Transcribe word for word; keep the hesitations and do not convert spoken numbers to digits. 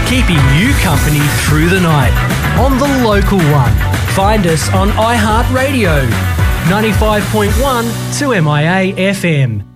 keeping you company through the night on the local one. Find us on iHeartRadio, ninety-five point one to M I A F M.